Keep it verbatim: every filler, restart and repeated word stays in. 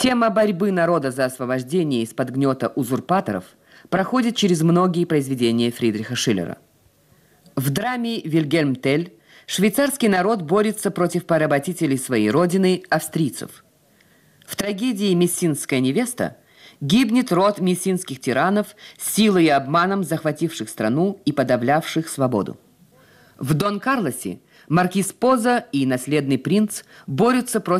Тема борьбы народа за освобождение из-под гнета узурпаторов проходит через многие произведения Фридриха Шиллера. В драме «Вильгельм Тель» швейцарский народ борется против поработителей своей родины, австрийцев. В трагедии «Мессинская невеста» гибнет род мессинских тиранов, силой и обманом захвативших страну и подавлявших свободу. В «Дон Карлосе» маркиз Поза и наследный принц борются против